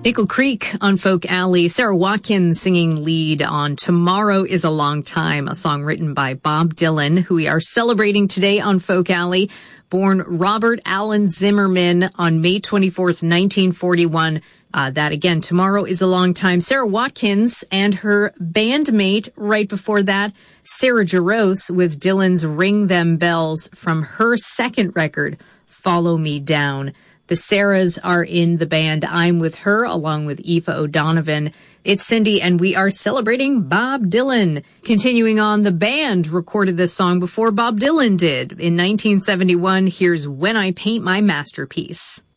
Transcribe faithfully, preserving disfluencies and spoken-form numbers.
Nickel Creek on Folk Alley. Sarah Watkins singing lead on Tomorrow is a Long Time, a song written by Bob Dylan, who we are celebrating today on Folk Alley. Born Robert Allen Zimmerman on May twenty-fourth, nineteen forty-one. Uh, that again, Tomorrow is a Long Time. Sarah Watkins and her bandmate right before that, Sarah Jarosz, with Dylan's Ring Them Bells from her second record, Follow Me Down. The Sarahs are in the band I'm With Her, along with Aoife O'Donovan. It's Cindy, and we are celebrating Bob Dylan. Continuing on, the band recorded this song before Bob Dylan did. In nineteen seventy-one, here's When I Paint My Masterpiece.